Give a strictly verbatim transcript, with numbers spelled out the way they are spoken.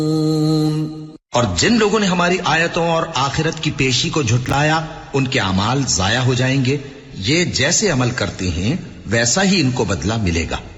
और जिन लोगों ने हमारी आयतों और आखिरत की पेशी को झुटलाया, उनके अमाल जाया हो जाएंगे। ये जैसे अमल करते हैं वैसा ही इनको बदला मिलेगा।